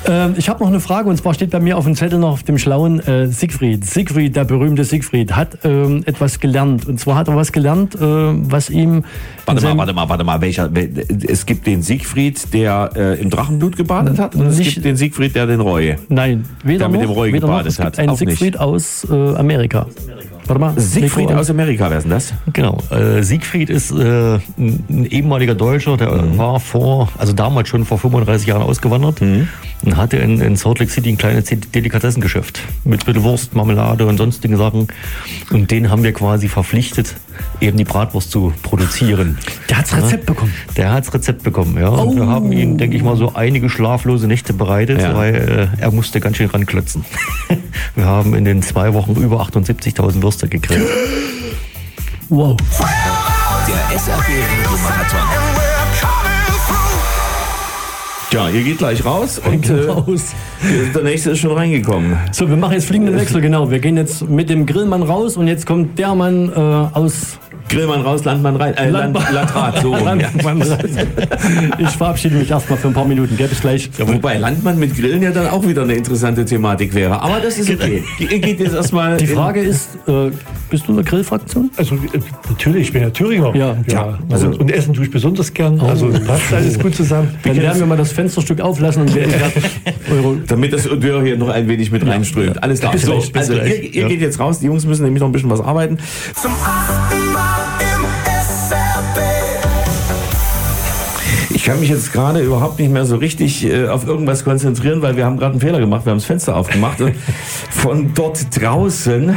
Ich habe noch eine Frage, und zwar steht bei mir auf dem Zettel noch auf dem schlauen Siegfried. Siegfried, der berühmte Siegfried, hat etwas gelernt. Und zwar hat er was gelernt, was ihm... Warte mal. Es gibt den Siegfried, der im Drachenblut gebadet hat, und es gibt den Siegfried, der den Roy. Nein, der mit dem Roy gebadet es gibt hat. einen Siegfried aus Amerika. Warte mal. Siegfried aus Amerika, wer ist denn das? Genau. Siegfried ist ein ehemaliger Deutscher, der war damals schon vor 35 Jahren ausgewandert und hatte in Salt Lake City ein kleines Delikatessengeschäft mit ein bisschen Wurst, Marmelade und sonstigen Sachen. Und den haben wir quasi verpflichtet, eben die Bratwurst zu produzieren. Der hat's Rezept bekommen. Der hat's Rezept bekommen, ja. Und wir haben ihm, denke ich mal, so einige schlaflose Nächte bereitet, weil er musste ganz schön ranklotzen. Wir haben in den 2 Wochen über 78.000 Würste gegrillt. Wow. Der SRG-Marathon. Ja, ihr geht gleich raus und der nächste ist schon reingekommen. So, wir machen jetzt fliegenden Wechsel, genau. Wir gehen jetzt mit dem Grillmann raus und jetzt kommt der Mann aus... Grillmann raus, Landmann rein, Landrat, so rum. Landmann rein. Ich verabschiede mich erstmal für ein paar Minuten, gell, bis gleich. Ja, wobei Landmann mit Grillen ja dann auch wieder eine interessante Thematik wäre. Aber das ist okay. Ihr geht jetzt erstmal... Die Frage ist, bist du in der Grillfraktion? Also natürlich, ich bin ja Thüringer. Ja. Also, und Essen tue ich besonders gern. Also passt alles gut zusammen. Dann werden wir mal das Fensterstück auflassen und werden damit das Odeur hier noch ein wenig mit reinströmt. Alles klar. So, also ihr geht jetzt raus. Die Jungs müssen nämlich noch ein bisschen was arbeiten. Zum 8. Mal im SRB. Ich kann mich jetzt gerade überhaupt nicht mehr so richtig auf irgendwas konzentrieren, weil wir haben gerade einen Fehler gemacht. Wir haben das Fenster aufgemacht und von dort draußen...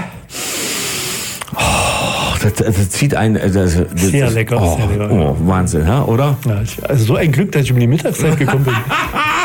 Das zieht einen... Sehr lecker. Wahnsinn, ja, oder? Ja, also so ein Glück, dass ich um die Mittagszeit gekommen bin.